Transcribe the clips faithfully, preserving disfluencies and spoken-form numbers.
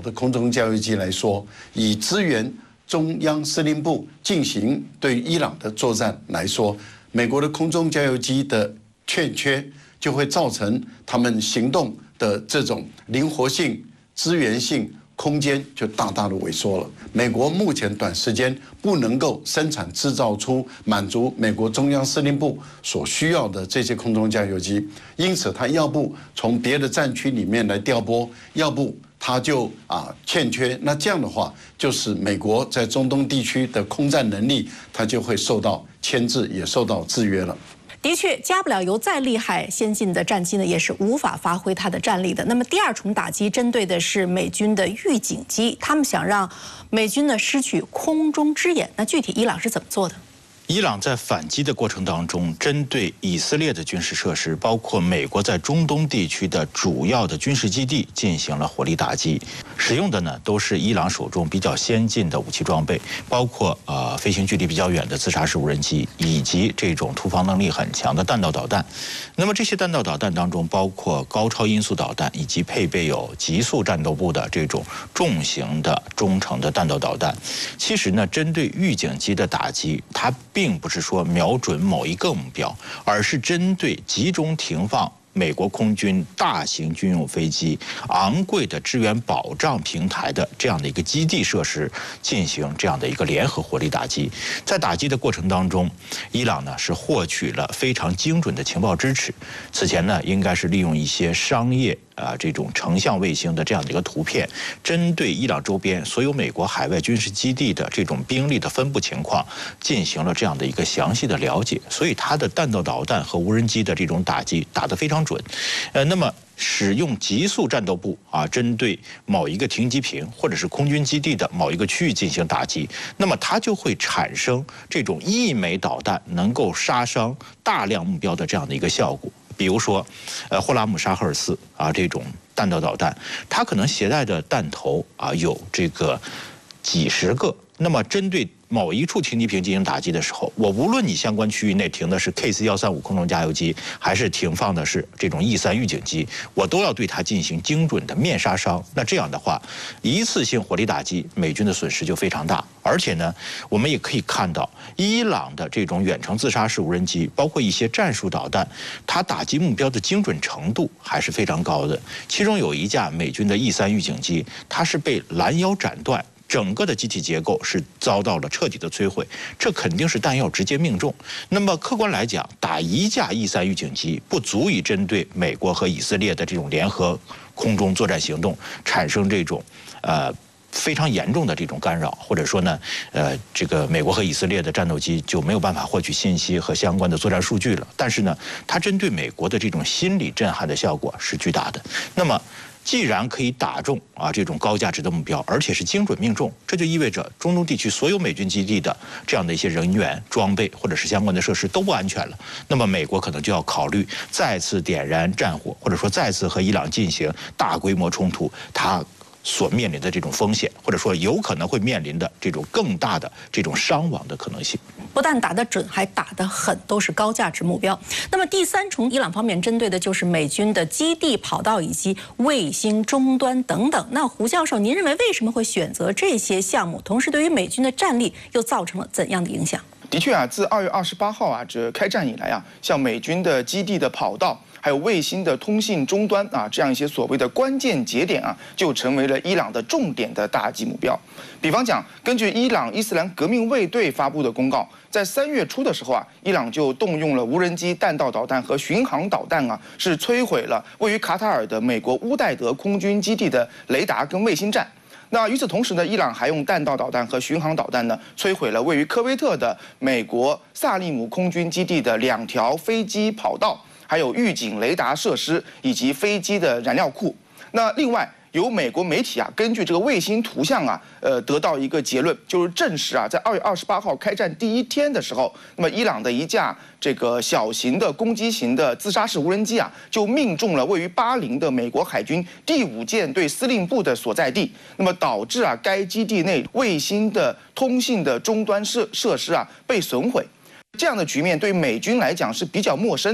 的空中加油机来说，以支援中央司令部进行对伊朗的作战来说，美国的空中加油机的欠缺，就会造成他们行动的这种灵活性、资源性。空间就大大的萎缩了。美国目前短时间不能够生产制造出满足美国中央司令部所需要的这些空中加油机，因此它要不从别的战区里面来调拨，要不它就啊欠缺。那这样的话，就是美国在中东地区的空战能力，它就会受到牵制，也受到制约了。 的确，加不了油再厉害，先进的战机呢也是无法发挥它的战力的。那么第二重打击针对的是美军的预警机，他们想让美军呢失去空中之眼。那具体伊朗是怎么做的？ 伊朗在反击的过程当中，针对以色列的军事设施，包括美国在中东地区的主要的军事基地进行了火力打击，使用的呢都是伊朗手中比较先进的武器装备，包括呃飞行距离比较远的自杀式无人机，以及这种突防能力很强的弹道导弹。那么这些弹道导弹当中，包括高超音速导弹，以及配备有极速战斗部的这种重型的中程的弹道导弹。其实呢，针对预警机的打击，它并不是说瞄准某一个目标，而是针对集中停放美国空军大型军用飞机、昂贵的支援保障平台的这样的一个基地设施进行这样的一个联合火力打击。在打击的过程当中，伊朗呢是获取了非常精准的情报支持。此前呢，应该是利用一些商业啊这种成像卫星的这样的一个图片，针对伊朗周边所有美国海外军事基地的这种兵力的分布情况进行了这样的一个详细的了解。所以它的弹道导弹和无人机的这种打击打得非常准。呃，那么使用极速战斗部啊，针对某一个停机坪或者是空军基地的某一个区域进行打击，那么它就会产生这种一枚导弹能够杀伤大量目标的这样的一个效果。比如说，呃，霍拉姆沙赫尔四啊这种弹道导弹，它可能携带的弹头啊有这个几十个，那么针对某一处停机坪进行打击的时候，我无论你相关区域内停的是 K 四一三五空中加油机，还是停放的是这种 E 三预警机，我都要对它进行精准的面杀伤。那这样的话，一次性火力打击，美军的损失就非常大。而且呢，我们也可以看到，伊朗的这种远程自杀式无人机，包括一些战术导弹，它打击目标的精准程度还是非常高的。其中有一架美军的 E 三预警机，它是被拦腰斩断。整个的机体结构是遭到了彻底的摧毁，这肯定是弹药直接命中。那么客观来讲，打一架 E 三预警机不足以针对美国和以色列的这种联合空中作战行动产生这种呃非常严重的这种干扰，或者说呢，呃，这个美国和以色列的战斗机就没有办法获取信息和相关的作战数据了。但是呢，它针对美国的这种心理震撼的效果是巨大的。那么既然可以打中啊这种高价值的目标，而且是精准命中，这就意味着中东地区所有美军基地的这样的一些人员、装备或者是相关的设施都不安全了。那么美国可能就要考虑再次点燃战火，或者说再次和伊朗进行大规模冲突，它所面临的这种风险，或者说有可能会面临的这种更大的这种伤亡的可能性。 不但打得准，还打得狠，都是高价值目标。那么第三重，伊朗方面针对的就是美军的基地、跑道以及卫星终端等等。那胡教授，您认为为什么会选择这些项目？同时，对于美军的战力又造成了怎样的影响？ 的确啊，自二月二十八号啊，这开战以来啊，像美军的基地的跑道，还有卫星的通信终端啊，这样一些所谓的关键节点啊，就成为了伊朗的重点的打击目标。比方讲，根据伊朗伊斯兰革命卫队发布的公告，在三月初的时候啊，伊朗就动用了无人机、弹道导弹和巡航导弹啊，是摧毁了位于卡塔尔的美国乌代德空军基地的雷达跟卫星站。那与此同时呢，伊朗还用弹道导弹和巡航导弹呢，摧毁了位于科威特的美国萨利姆空军基地的两条飞机跑道，还有预警雷达设施以及飞机的燃料库。那另外，有美国媒体啊，根据这个卫星图像啊，呃，得到一个结论，就是证实啊，在二月二十八号开战第一天的时候，那么伊朗的一架这个小型的攻击型的自杀式无人机啊，就命中了位于巴林的美国海军第五舰队司令部的所在地，那么导致啊，该基地内卫星的通信的终端设设施啊被损毁。这样的局面对美军来讲是比较陌生的。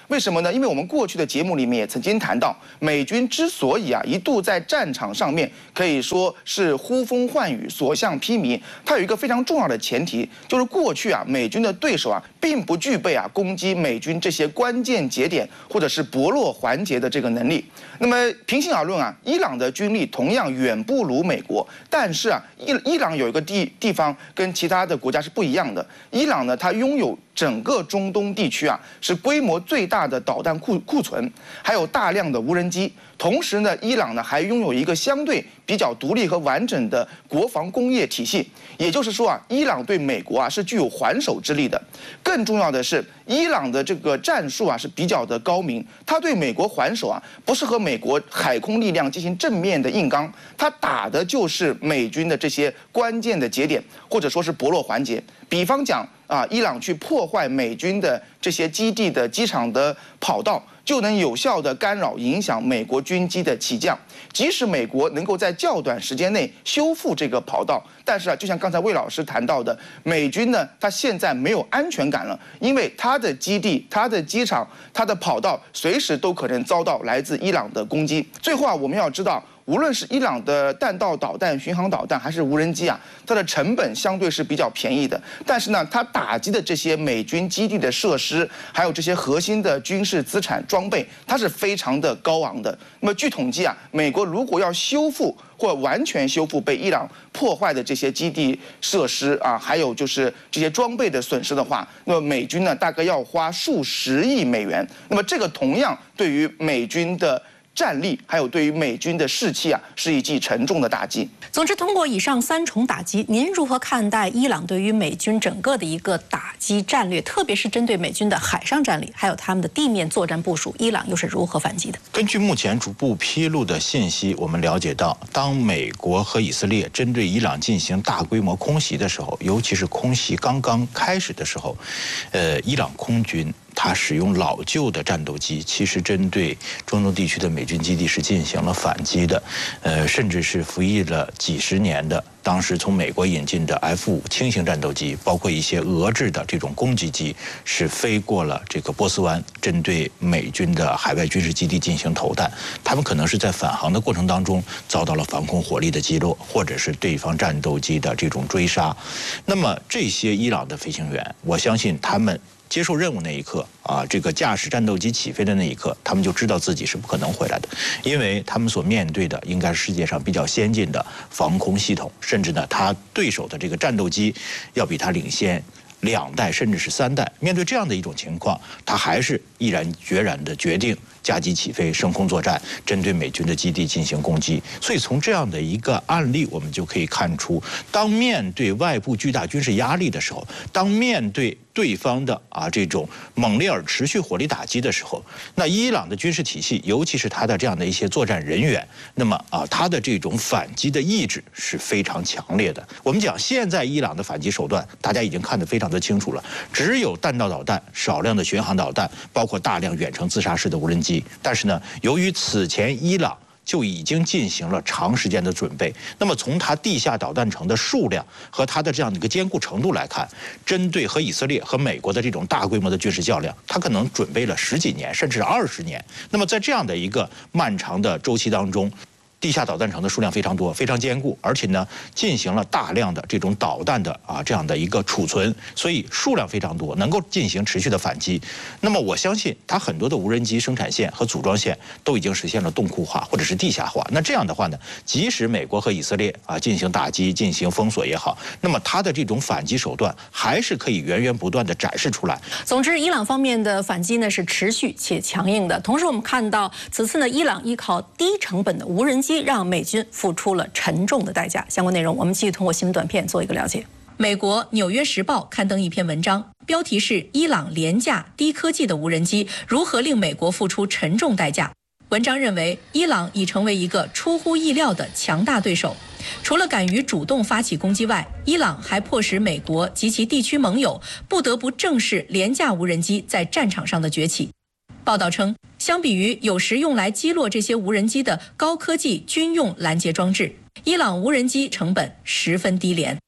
为什么呢？因为我们过去的节目里面也曾经谈到，美军之所以啊一度在战场上面可以说是呼风唤雨、所向披靡，它有一个非常重要的前提，就是过去啊美军的对手啊并不具备啊攻击美军这些关键节点或者是薄弱环节的这个能力。那么平心而论啊，伊朗的军力同样远不如美国，但是啊伊伊朗有一个地地方跟其他的国家是不一样的，伊朗呢它拥有整个中东地区啊是规模最大的导弹库库存，还有大量的无人机。同时呢，伊朗呢还拥有一个相对比较独立和完整的国防工业体系。也就是说啊，伊朗对美国啊是具有还手之力的。更重要的是，伊朗的这个战术啊是比较的高明，他对美国还手啊不是和美国海空力量进行正面的硬刚，他打的就是美军的这些关键的节点或者说是薄弱环节。比方讲啊，伊朗去破坏美军的这些基地的机场的跑道，就能有效的干扰影响美国军机的起降。即使美国能够在较短时间内修复这个跑道，但是啊，就像刚才魏老师谈到的，美军呢，他现在没有安全感了，因为他的基地、他的机场、他的跑道随时都可能遭到来自伊朗的攻击。最后啊，我们要知道，无论是伊朗的弹道导弹、巡航导弹还是无人机啊，它的成本相对是比较便宜的。但是呢，它打击的这些美军基地的设施，还有这些核心的军事资产装备，它是非常的高昂的。那么据统计啊，美国如果要修复或完全修复被伊朗破坏的这些基地设施啊，还有就是这些装备的损失的话，那么美军呢大概要花数十亿美元。那么这个同样对于美军的战力，还有对于美军的士气啊，是一记沉重的打击。 总之，通过以上三重打击，您如何看待伊朗对于美军整个的一个打击战略，特别是针对美军的海上战力，还有他们的地面作战部署，伊朗又是如何反击的？ 根据目前逐步披露的信息，我们了解到，当美国和以色列针对伊朗进行大规模空袭的时候，尤其是空袭刚刚开始的时候，呃，伊朗空军他使用老旧的战斗机，其实针对中东地区的美军基地是进行了反击的，呃，甚至是服役了几十年的，当时从美国引进的 F 五轻型战斗机，包括一些俄制的这种攻击机，是飞过了这个波斯湾，针对美军的海外军事基地进行投弹。他们可能是在返航的过程当中遭到了防空火力的击落，或者是对方战斗机的这种追杀。那么这些伊朗的飞行员，我相信他们接受任务那一刻啊，这个驾驶战斗机起飞的那一刻，他们就知道自己是不可能回来的，因为他们所面对的应该是世界上比较先进的防空系统，甚至呢，他对手的这个战斗机要比他领先两代甚至是三代。面对这样的一种情况，他还是毅然决然的决定驾机起飞，升空作战，针对美军的基地进行攻击。所以从这样的一个案例，我们就可以看出，当面对外部巨大军事压力的时候，当面对对方的啊这种猛烈而持续火力打击的时候，那伊朗的军事体系，尤其是他的这样的一些作战人员，那么啊他的这种反击的意志是非常强烈的。我们讲现在伊朗的反击手段，大家已经看得非常的清楚了，只有弹道导弹、少量的巡航导弹，包括大量远程自杀式的无人机。但是呢，由于此前伊朗就已经进行了长时间的准备，那么从它地下导弹城的数量和它的这样的一个坚固程度来看，针对和以色列和美国的这种大规模的军事较量，它可能准备了十几年甚至二十年。那么在这样的一个漫长的周期当中，地下导弹城的数量非常多，非常坚固，而且呢进行了大量的这种导弹的啊这样的一个储存，所以数量非常多，能够进行持续的反击。那么我相信它很多的无人机生产线和组装线都已经实现了冻库化或者是地下化。那这样的话呢，即使美国和以色列啊进行打击、进行封锁也好，那么它的这种反击手段还是可以源源不断的展示出来。 总之，伊朗方面的反击呢是持续且强硬的。同时，我们看到此次呢，伊朗依靠低成本的无人机，让美军付出了沉重的代价。相关内容，我们继续通过新闻短片做一个了解。美国《纽约时报》刊登一篇文章，标题是“伊朗廉价低科技的无人机如何令美国付出沉重代价”。文章认为，伊朗已成为一个出乎意料的强大对手。除了敢于主动发起攻击外，伊朗还迫使美国及其地区盟友不得不正视廉价无人机在战场上的崛起。报道称，相比于有时用来击落这些无人机的高科技军用拦截装置，伊朗无人机成本十分低廉。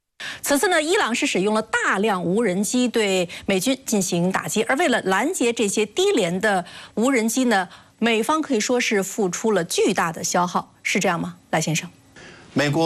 此次呢，伊朗是使用了大量无人机对美军进行打击，而为了拦截这些低廉的无人机呢，美方可以说是付出了巨大的消耗，是这样吗？赖先生， 美国。